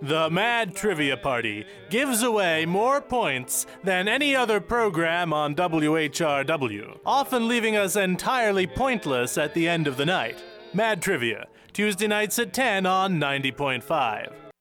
The Mad Trivia Party gives away more points than any other program on WHRW, often leaving us entirely pointless at the end of the night. Mad Trivia, Tuesday nights at 10 on 90.5.